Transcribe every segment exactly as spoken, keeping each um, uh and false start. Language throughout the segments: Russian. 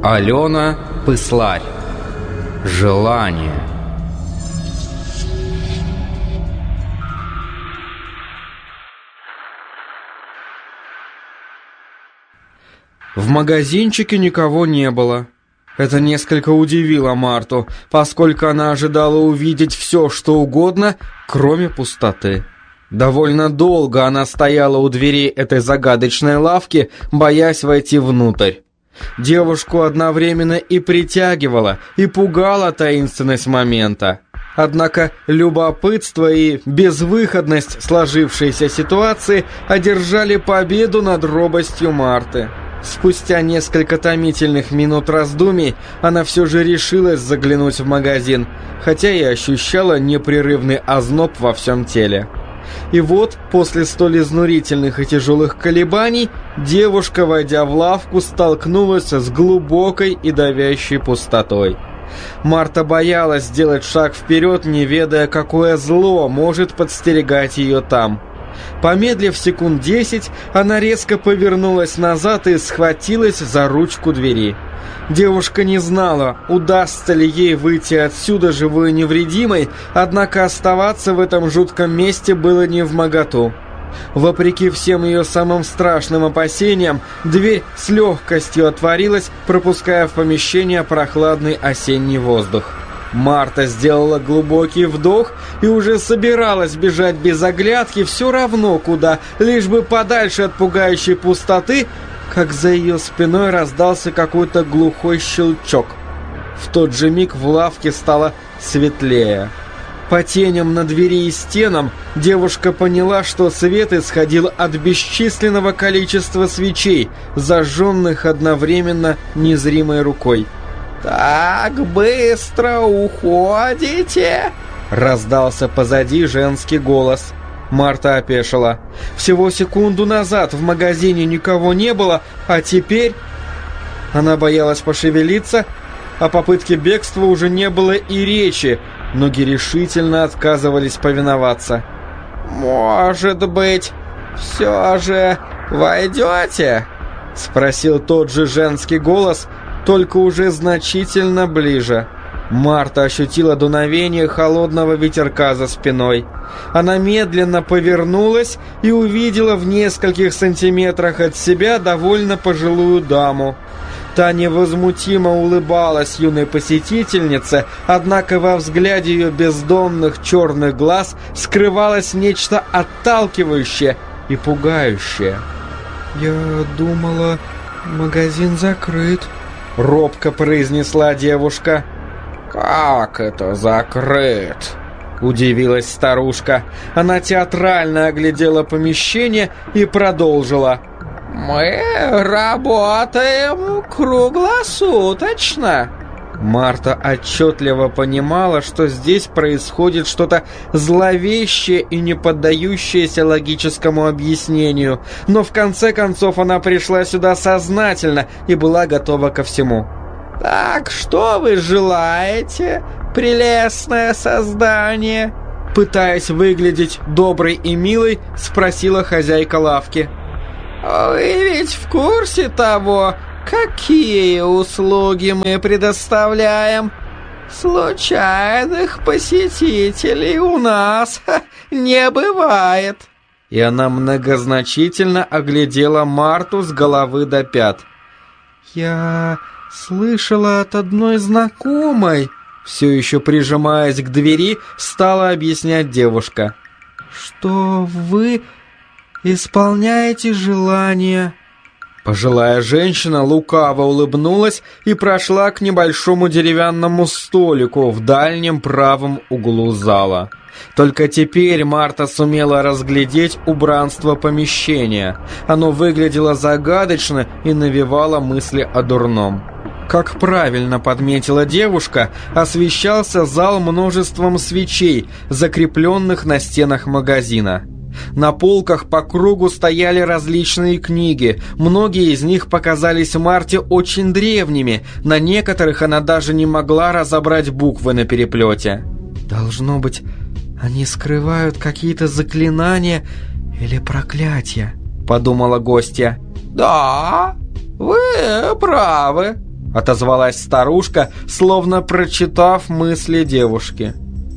Алена Пысларь. Желание. В магазинчике никого не было. Это несколько удивило Марту, поскольку она ожидала увидеть все, что угодно, кроме пустоты. Довольно долго она стояла у дверей этой загадочной лавки, боясь войти внутрь. Девушку одновременно и притягивала, и пугала таинственность момента. Однако любопытство и безвыходность сложившейся ситуации одержали победу над робостью Марты. Спустя несколько томительных минут раздумий она все же решилась заглянуть в магазин, хотя и ощущала непрерывный озноб во всем теле. И вот, после столь изнурительных и тяжелых колебаний, девушка, войдя в лавку, столкнулась с глубокой и давящей пустотой. Марта боялась сделать шаг вперед, не ведая, какое зло может подстерегать ее там. Помедлив секунд десять, она резко повернулась назад и схватилась за ручку двери. Девушка не знала, удастся ли ей выйти отсюда живой и невредимой, однако оставаться в этом жутком месте было невмоготу. Вопреки всем ее самым страшным опасениям, дверь с легкостью отворилась, пропуская в помещение прохладный осенний воздух. Марта сделала глубокий вдох и уже собиралась бежать без оглядки все равно куда, лишь бы подальше от пугающей пустоты, как за ее спиной раздался какой-то глухой щелчок. В тот же миг в лавке стало светлее. По теням на двери и стенам девушка поняла, что свет исходил от бесчисленного количества свечей, зажженных одновременно незримой рукой. «Так быстро уходите?» — раздался позади женский голос. Марта опешила. Всего секунду назад в магазине никого не было, а теперь... Она боялась пошевелиться, о попытке бегства уже не было и речи. Ноги решительно отказывались повиноваться. «Может быть, все же войдете?» — спросил тот же женский голос, только уже значительно ближе. Марта ощутила дуновение холодного ветерка за спиной. Она медленно повернулась и увидела в нескольких сантиметрах от себя довольно пожилую даму. Та невозмутимо улыбалась юной посетительнице, однако во взгляде ее бездонных черных глаз скрывалось нечто отталкивающее и пугающее. «Я думала, магазин закрыт», — робко произнесла девушка. «Как это закрыт?» — удивилась старушка. Она театрально оглядела помещение и продолжила. «Мы работаем круглосуточно». Марта отчетливо понимала, что здесь происходит что-то зловещее и не поддающееся логическому объяснению, но в конце концов она пришла сюда сознательно и была готова ко всему. «Так что вы желаете, прелестное создание?» Пытаясь выглядеть доброй и милой, спросила хозяйка лавки. «Вы ведь в курсе того, какие услуги мы предоставляем? Случайных посетителей у нас ха, не бывает». И она многозначительно оглядела Марту с головы до пят. «Я слышала от одной знакомой», — все еще прижимаясь к двери, стала объяснять девушка, «что вы исполняете желания». Пожилая женщина лукаво улыбнулась и прошла к небольшому деревянному столику в дальнем правом углу зала. Только теперь Марта сумела разглядеть убранство помещения. Оно выглядело загадочно и навевало мысли о дурном. Как правильно подметила девушка, освещался зал множеством свечей, закрепленных на стенах магазина. На полках по кругу стояли различные книги. Многие из них показались Марте очень древними. На некоторых она даже не могла разобрать буквы на переплете. «Должно быть, они скрывают какие-то заклинания или проклятия», — подумала гостья. «Да, вы правы», — отозвалась старушка, словно прочитав мысли девушки.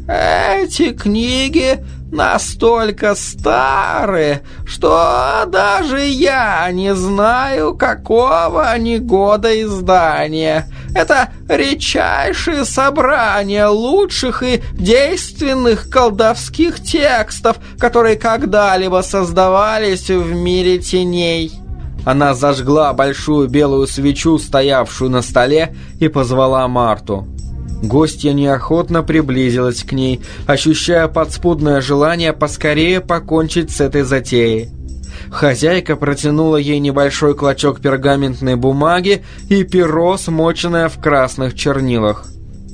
«Эти книги настолько старые, что даже я не знаю, какого они года издания. Это редчайшее собрание лучших и действенных колдовских текстов, которые когда-либо создавались в мире теней». Она зажгла большую белую свечу, стоявшую на столе, и позвала Марту. Гостья неохотно приблизилась к ней, ощущая подспудное желание поскорее покончить с этой затеей. Хозяйка протянула ей небольшой клочок пергаментной бумаги и перо, смоченное в красных чернилах.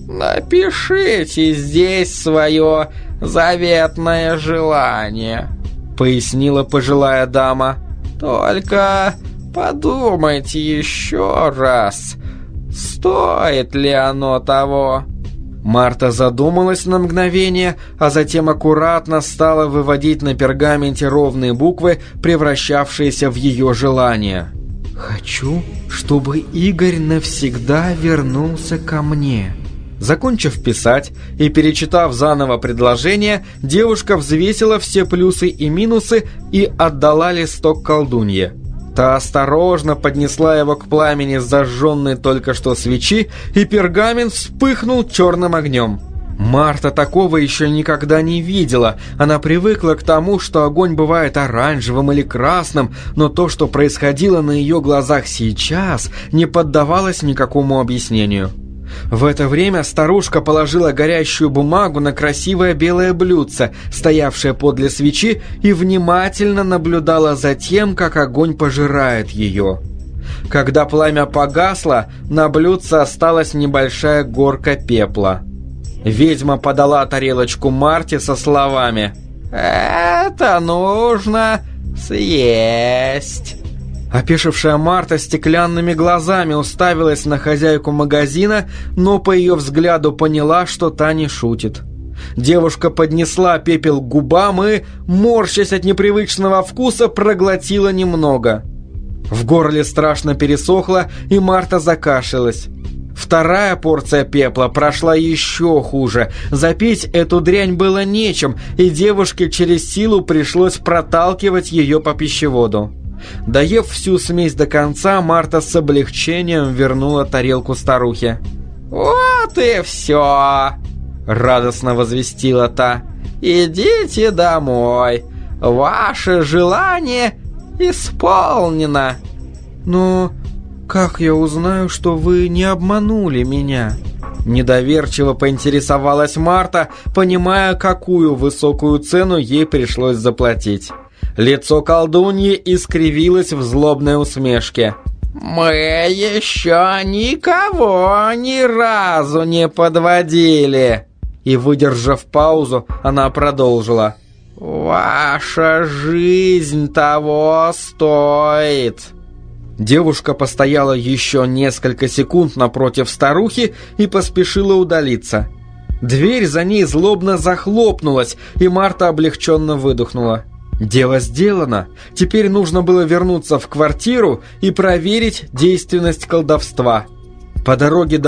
«Напишите здесь свое заветное желание», — пояснила пожилая дама. «Только подумайте еще раз, стоит ли оно того?» Марта задумалась на мгновение, а затем аккуратно стала выводить на пергаменте ровные буквы, превращавшиеся в ее желание. «Хочу, чтобы Игорь навсегда вернулся ко мне». Закончив писать и перечитав заново предложение, девушка взвесила все плюсы и минусы и отдала листок колдунье. Та осторожно поднесла его к пламени зажженной только что свечи, и пергамент вспыхнул черным огнем. Марта такого еще никогда не видела. Она привыкла к тому, что огонь бывает оранжевым или красным, но то, что происходило на ее глазах сейчас, не поддавалось никакому объяснению. В это время старушка положила горящую бумагу на красивое белое блюдце, стоявшее подле свечи, и внимательно наблюдала за тем, как огонь пожирает ее. Когда пламя погасло, на блюдце осталась небольшая горка пепла. Ведьма подала тарелочку Марте со словами: «Это нужно съесть». Опешившая Марта стеклянными глазами уставилась на хозяйку магазина, но по ее взгляду поняла, что та не шутит. Девушка поднесла пепел к губам и, морщась от непривычного вкуса, проглотила немного. В горле страшно пересохло, и Марта закашлялась. Вторая порция пепла прошла еще хуже. Запить эту дрянь было нечем, и девушке через силу пришлось проталкивать ее по пищеводу. Доев всю смесь до конца, Марта с облегчением вернула тарелку старухе. «Вот и все!» — радостно возвестила та. «Идите домой. Ваше желание исполнено». «Но как я узнаю, что вы не обманули меня?» Недоверчиво поинтересовалась Марта, понимая, какую высокую цену ей пришлось заплатить. Лицо колдуньи искривилось в злобной усмешке. «Мы еще никого ни разу не подводили!» И, выдержав паузу, она продолжила: «Ваша жизнь того стоит!» Девушка постояла еще несколько секунд напротив старухи и поспешила удалиться. Дверь за ней злобно захлопнулась, и Марта облегченно выдохнула. Дело сделано. Теперь нужно было вернуться в квартиру и проверить действенность колдовства. По дороге до